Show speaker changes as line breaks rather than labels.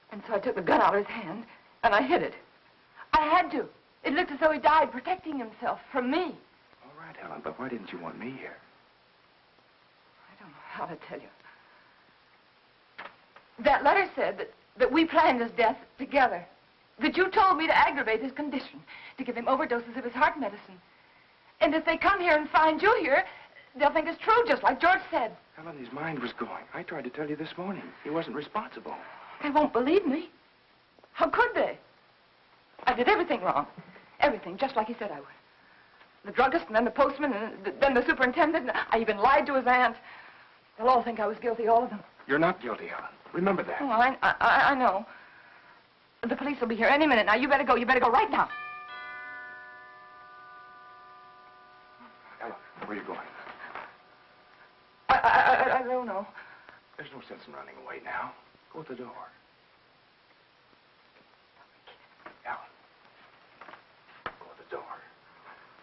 And so I took the gun out of his hand, and I hid it. I had to. It looked as though he died protecting himself from me.
All right, Helen, but why didn't you want me here?
I don't know how to tell you. That letter said that we planned his death together. That you told me to aggravate his condition, to give him overdoses of his heart medicine. And if they come here and find you here, they'll think it's true, just like George said.
Helen, his mind was going. I tried to tell you this morning. He wasn't responsible.
They won't believe me. How could they? I did everything wrong. Everything, just like he said I would. The druggist, and then the postman, and then the superintendent. And I even lied to his aunt. They'll all think I was guilty, all of them.
You're not guilty, Helen. Remember that.
Oh, I know. The police will be here any minute now. You better go. You better go right now.
Helen, where are you going?
I don't know.
There's no sense in running away now. Go to the door.